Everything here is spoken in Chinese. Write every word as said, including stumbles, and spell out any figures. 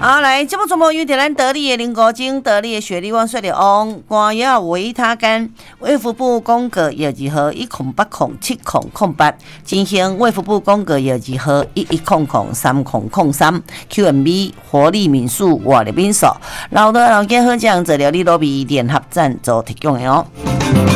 好，来，节目主播由着咱得力的林国精、得力的雪莉汪水的翁、光耀维他干、卫福部公告药剂号一空八空七空空八，进行卫福部公告药剂号一一空空三空空三 Q M B 活力民宿活力民宿，老多老家好酱治疗你罗比联合赞助提供的哦。